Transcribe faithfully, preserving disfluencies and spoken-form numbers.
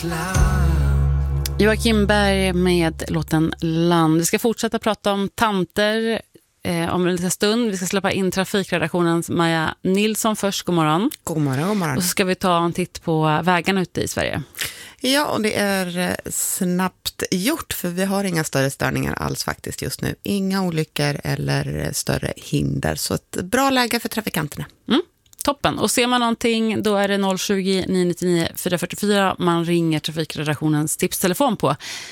Joakim Berg med låten Land. Vi ska fortsätta prata om tanter eh, om en liten stund. Vi ska släppa in trafikredaktionens Maja Nilsson först. God morgon. God morgon, god morgon. Och så ska vi ta en titt på vägarna ute i Sverige. Ja, och det är snabbt gjort för vi har inga större störningar alls faktiskt just nu. Inga olyckor eller större hinder. Så ett bra läge för trafikanterna. Mm. Toppen. Och ser man någonting då är det noll tjugo, nio nio nio, fyra fyra fyra man ringer trafikredaktionens tipstelefon på.